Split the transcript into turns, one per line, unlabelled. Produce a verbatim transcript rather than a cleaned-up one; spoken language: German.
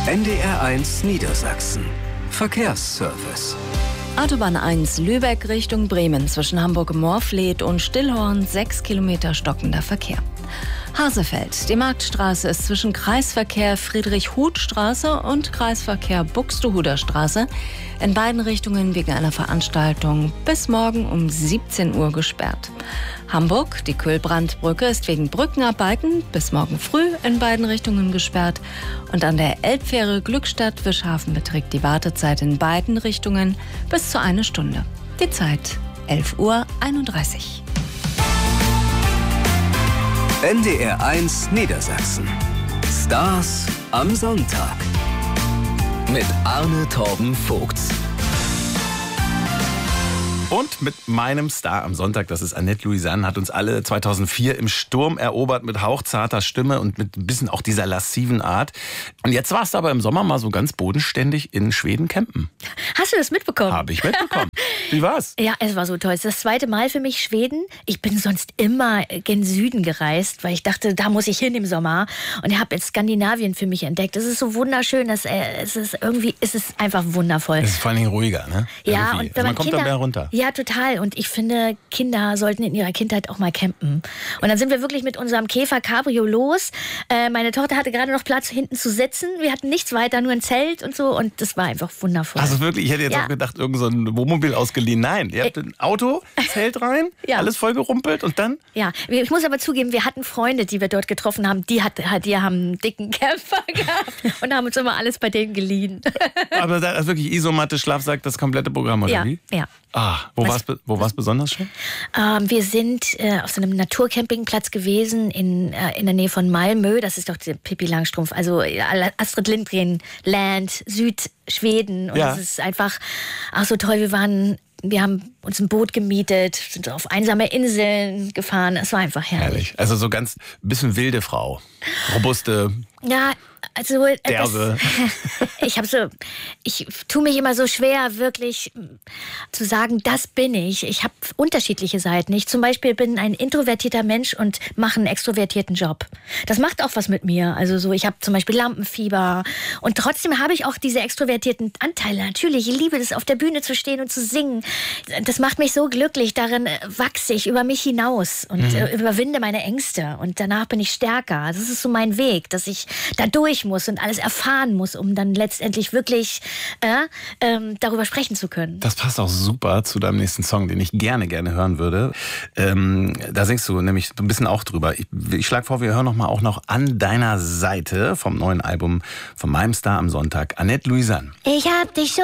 N D R eins Niedersachsen. Verkehrsservice.
Autobahn eins Lübeck Richtung Bremen zwischen Hamburg-Morfleet und Stillhorn, sechs Kilometer stockender Verkehr. Hasefeld. Die Marktstraße ist zwischen Kreisverkehr Friedrich-Huth-Straße und Kreisverkehr Buxtehuder Straße in beiden Richtungen wegen einer Veranstaltung bis morgen um siebzehn Uhr gesperrt. Hamburg. Die Kühlbrandbrücke ist wegen Brückenarbeiten bis morgen früh in beiden Richtungen gesperrt. Und an der Elbfähre Glückstadt-Wischhafen beträgt die Wartezeit in beiden Richtungen bis zu eine Stunde. Die Zeit elf Uhr einunddreißig.
N D R eins Niedersachsen. Stars am Sonntag. Mit Arne Torben Vogts.
Und mit meinem Star am Sonntag, das ist Annette Louisanne, hat uns alle zweitausendvier im Sturm erobert mit hauchzarter Stimme und mit ein bisschen auch dieser lassiven Art. Und jetzt warst du aber im Sommer mal so ganz bodenständig in Schweden campen.
Hast du das mitbekommen?
Habe ich mitbekommen. Wie war's?
Ja, es war so toll. Es ist das zweite Mal für mich Schweden. Ich bin sonst immer gen Süden gereist, weil ich dachte, da muss ich hin im Sommer. Und ich habe jetzt Skandinavien für mich entdeckt. Es ist so wunderschön. Das, äh, es ist irgendwie, es ist einfach wundervoll.
Es ist vor allen Dingen ruhiger, ne?
Ja,
irgendwie.
und
Also
wenn
man
man
kommt
Kinder,
da mehr runter.
Ja, total. Und ich finde, Kinder sollten in ihrer Kindheit auch mal campen. Und dann sind wir wirklich mit unserem Käfer Cabrio los. Äh, meine Tochter hatte gerade noch Platz, hinten zu sitzen. Wir hatten nichts weiter, nur ein Zelt und so. Und das war einfach wundervoll.
Also wirklich, ich hätte jetzt
Ja.
auch gedacht, irgend so ein Wohnmobil ausgeliehen. Nein, ihr habt ein Auto, Zelt rein,
Ja.
alles vollgerumpelt und dann?
Ja, ich muss aber zugeben, wir hatten Freunde, die wir dort getroffen haben, die, hat, die haben einen dicken Camper gehabt und haben uns immer alles bei denen geliehen.
Aber das ist wirklich Isomatte, Schlafsack, das komplette Programm, oder
Ja,
wie?
ja.
Ah, wo
Was-
war's, be- wo war's besonders schön?
Ähm, wir sind äh, auf so einem Naturcampingplatz gewesen in, äh, in der Nähe von Malmö. Das ist doch die Pippi Langstrumpf, also äh, Astrid Lindgren Land, Südschweden. Und
Ja.
es ist einfach ach so toll. Wir waren, wir haben uns ein Boot gemietet, sind auf einsame Inseln gefahren. Es war einfach herrlich.
Herrlich. Also so ganz ein bisschen wilde Frau. Robuste.
Ja, also äh,
Derbe.
Das, ich habe so, ich tue mich immer so schwer, wirklich zu sagen, das bin ich. Ich habe unterschiedliche Seiten. Ich zum Beispiel bin ein introvertierter Mensch und mache einen extrovertierten Job. Das macht auch was mit mir. Also so, ich habe zum Beispiel Lampenfieber und trotzdem habe ich auch diese extrovertierten Anteile. Natürlich, ich liebe es, auf der Bühne zu stehen und zu singen. Das macht mich so glücklich. Darin äh, wachse ich über mich hinaus und
Mhm.
äh, überwinde meine Ängste. Und danach bin ich stärker. Das ist so mein Weg, dass ich da durch muss und alles erfahren muss, um dann letztendlich wirklich äh, ähm, darüber sprechen zu können.
Das passt auch super zu deinem nächsten Song, den ich gerne, gerne hören würde. Ähm, da singst du nämlich ein bisschen auch drüber. Ich, ich schlage vor, wir hören noch mal auch noch An deiner Seite vom neuen Album von meinem Star am Sonntag, Annette Louisanne.
Ich hab dich so